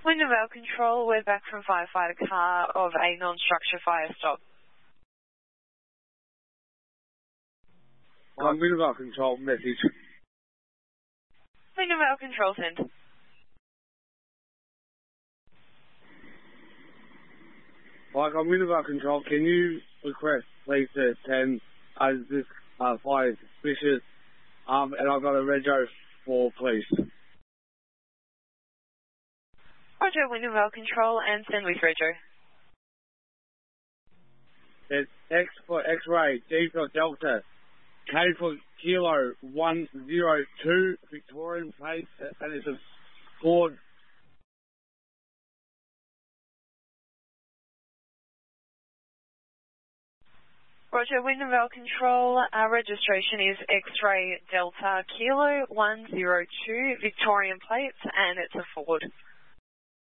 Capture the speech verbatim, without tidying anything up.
Window Rail Control, we're back from firefighter car of a non-structure fire stop. Um, Window Rail Control message. Window Rail Control sent. Like on Window Rail Control, can you request please to attend as this uh, fire is suspicious, um, and I've got a rego for police. Roger, Window Rail Control and send with Rego. It's X for X-ray, D for Delta, K for Kilo, one zero two, Victorian Place, and it's a Ford. Roger, Window Rail Control, our registration is X-ray Delta Kilo one zero two, Victorian Plates, and it's a Ford.